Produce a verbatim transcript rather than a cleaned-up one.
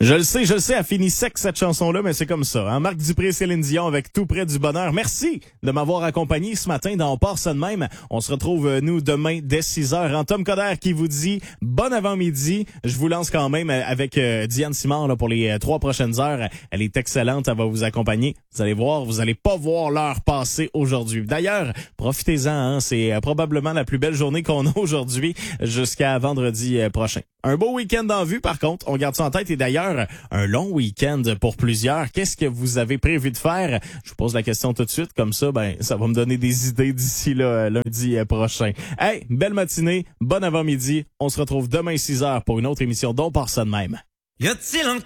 Je le sais, je le sais, elle finit sec cette chanson-là, mais c'est comme ça. Hein? Marc Dupré, Céline Dion avec Tout près du bonheur. Merci de m'avoir accompagné ce matin dans On part ça de même. On se retrouve, euh, nous, demain dès six heures. En Tom Coder qui vous dit bon avant-midi. Je vous lance quand même avec euh, Diane Simard là, pour les euh, trois prochaines heures. Elle est excellente, elle va vous accompagner. Vous allez voir, vous allez pas voir l'heure passer aujourd'hui. D'ailleurs, profitez-en, hein? C'est euh, probablement la plus belle journée qu'on a aujourd'hui jusqu'à vendredi euh, prochain. Un beau week-end en vue, par contre. On garde ça en tête. Et d'ailleurs, un long week-end pour plusieurs. Qu'est-ce que vous avez prévu de faire? Je vous pose la question tout de suite. Comme ça, ben, ça va me donner des idées d'ici là, lundi prochain. Hey, belle matinée. Bon avant-midi. On se retrouve demain six heures pour une autre émission d'On part ça de même. Y a-t-il encore